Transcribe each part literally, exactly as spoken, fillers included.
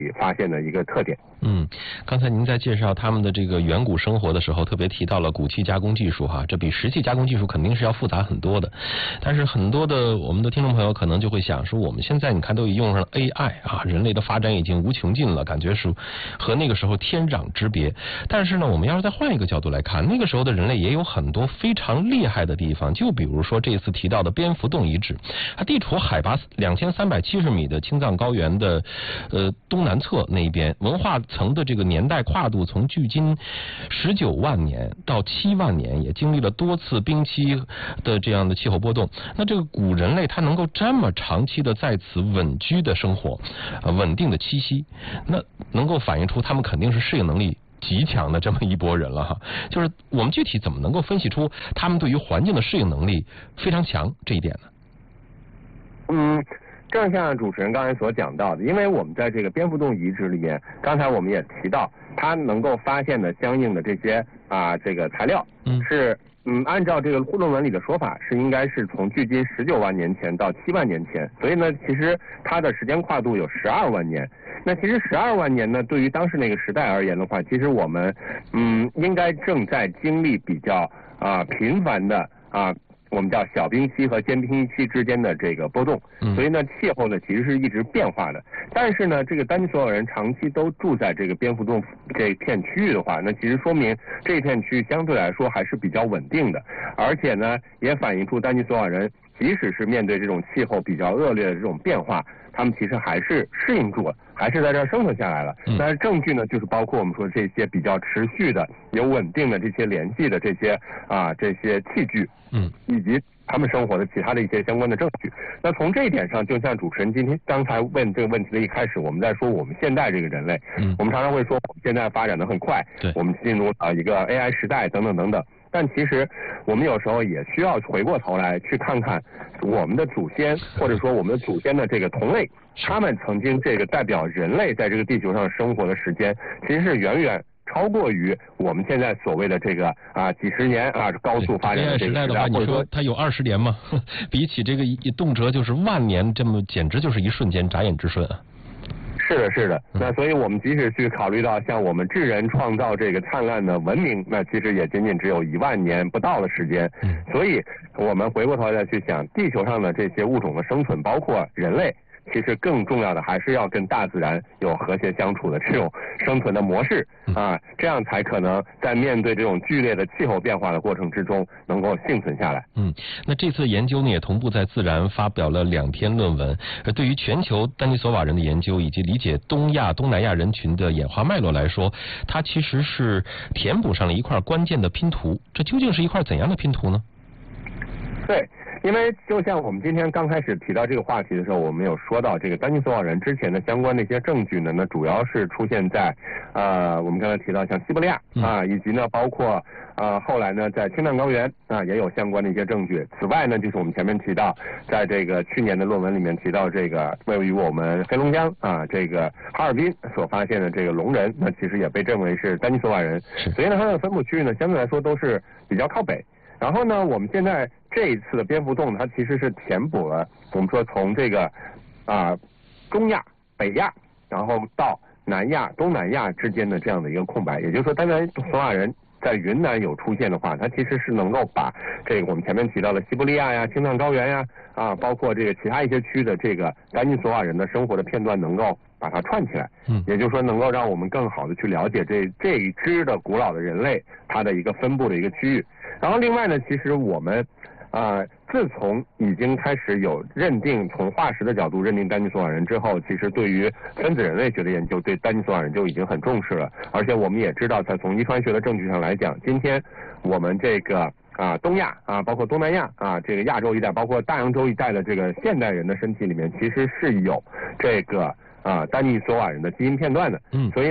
发现的一个特点。 嗯，刚才您在介绍他们的这个远古生活的时候，特别提到了骨器加工技术哈，这比石器加工技术肯定是要复杂很多的。但是很多的我们的听众朋友可能就会想说，我们现在你看都已用上了 A I 啊，人类的发展已经无穷尽了，感觉是和那个时候天壤之别。但是呢，我们要是再换一个角度来看，那个时候的人类也有很多非常厉害的地方，就比如说这次提到的蝙蝠洞遗址，它地处海拔两千三百七十米的青藏高原的呃东南侧那一边，文化层的这个年代跨度从距今十九万年到七万年，也经历了多次冰期的这样的气候波动。那这个古人类它能够这么长期的在此稳居的生活，呃，稳定的栖息，那能够反映出他们肯定是适应能力极强的这么一拨人了哈。就是我们具体怎么能够分析出他们对于环境的适应能力非常强这一点呢？ 嗯。正像主持人刚才所讲到的，因为我们在这个蝙蝠洞遗址里面，刚才我们也提到，它能够发现的相应的这些啊这个材料，嗯，是嗯按照这个论文里的说法，是应该是从距今十九万年前到七万年前，所以呢，其实它的时间跨度有十二万年。那其实十二万年呢，对于当时那个时代而言的话，其实我们嗯应该正在经历比较啊频繁的啊。我们叫小冰期和间冰期之间的这个波动，所以呢，气候呢其实是一直变化的。但是呢，这个丹尼索瓦人长期都住在这个蝙蝠洞这片区域的话，那其实说明这片区域相对来说还是比较稳定的，而且呢，也反映出丹尼索瓦人即使是面对这种气候比较恶劣的这种变化，他们其实还是适应住了，还是在这儿生存下来了。但是证据呢，就是包括我们说这些比较持续的、有稳定的这些联系的这些啊这些器具，嗯，以及他们生活的其他的一些相关的证据。那从这一点上，就像主持人今天刚才问这个问题的一开始，我们在说我们现在这个人类，嗯，我们常常会说我们现在发展的很快，对，我们进入啊一个 A I 时代等等等等。但其实我们有时候也需要回过头来去看看我们的祖先，或者说我们的祖先的这个同类，他们曾经这个代表人类在这个地球上生活的时间，其实是远远超过于我们现在所谓的这个啊几十年啊高速发展的这个时代。 时代的话，你说它有二十年吗？比起这个一动辄就是万年，这么简直就是一瞬间，眨眼之瞬啊。 是的，是的。那所以我们即使去考虑到像我们智人创造这个灿烂的文明，那其实也仅仅只有一万年不到的时间。所以我们回过头来去想，地球上的这些物种的生存，包括人类，其实更重要的还是要跟大自然有和谐相处的这种生存的模式啊，这样才可能在面对这种剧烈的气候变化的过程之中能够幸存下来。 嗯，那这次研究呢也同步在《自然》发表了两篇论文，而对于全球丹尼索瓦人的研究以及理解东亚、东南亚人群的演化脉络来说，它其实是填补上了一块关键的拼图。这究竟是一块怎样的拼图呢？ 对。因为就像我们今天刚开始提到这个话题的时候，我们有说到这个丹尼索瓦人之前的相关的一些证据呢，那主要是出现在呃我们刚才提到像西伯利亚啊，以及呢包括呃后来呢在青藏高原啊也有相关的一些证据。此外呢，就是我们前面提到，在这个去年的论文里面提到这个位于我们黑龙江啊这个哈尔滨所发现的这个龙人，那其实也被认为是丹尼索瓦人，所以呢它的分布区域呢相对来说都是比较靠北。然后呢，我们现在这一次的蝙蝠洞，它其实是填补了我们说从这个啊中亚、北亚，然后到南亚、东南亚之间的这样的一个空白。也就是说，丹尼索瓦人在云南有出现的话，它其实是能够把这个我们前面提到的西伯利亚呀、青藏高原呀啊，包括这个其他一些区的这个丹尼索瓦人的生活的片段，能够把它串起来。嗯，也就是说，能够让我们更好的去了解这这一支的古老的人类它的一个分布的一个区域。然后另外呢，其实我们啊、呃，自从已经开始有认定，从化石的角度认定丹尼索瓦人之后，其实对于分子人类学的研究，对丹尼索瓦人就已经很重视了。而且我们也知道，在从遗传学的证据上来讲，今天我们这个啊东亚啊，包括东南亚啊，这个亚洲一带，包括大洋洲一带的这个现代人的身体里面，其实是有这个啊丹尼索瓦人的基因片段的。嗯，所以呢。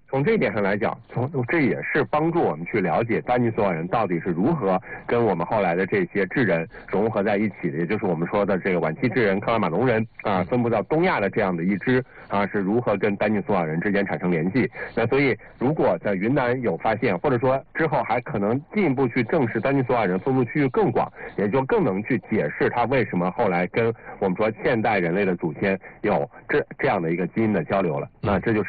从这一点上来讲，从这也是帮助我们去了解丹尼索瓦人到底是如何跟我们后来的这些智人融合在一起的，也就是我们说的这个晚期智人、克拉玛农人啊，分布到东亚的这样的一支啊，是如何跟丹尼索瓦人之间产生联系。那所以，如果在云南有发现，或者说之后还可能进一步去证实丹尼索瓦人分布区域更广，也就更能去解释他为什么后来跟我们说现代人类的祖先有这这样的一个基因的交流了。那这就是